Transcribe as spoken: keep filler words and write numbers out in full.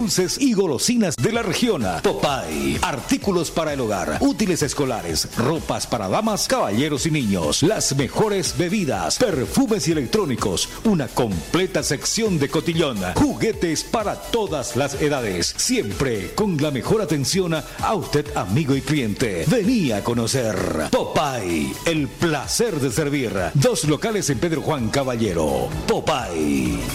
dulces y golosinas de la región. Popeye, artículos para el hogar, útiles escolares, ropas para damas, caballeros y niños, las mejores bebidas, perfumes y electrónicos, una completa sección de cotillón, juguetes para todas las edades, siempre con la mejor atención a usted, amigo y cliente. Vení a conocer Popeye, el placer de servir. Dos locales en Pedro Juan Caballero. Popeye.